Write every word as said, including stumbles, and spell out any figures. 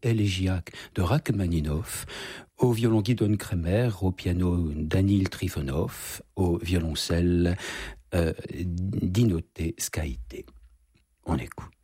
élégiaque de Rachmaninov, au violon Gidon Kremer, au piano Danil Trifonov, au violoncelle euh, Dinoté Skaïté. On écoute.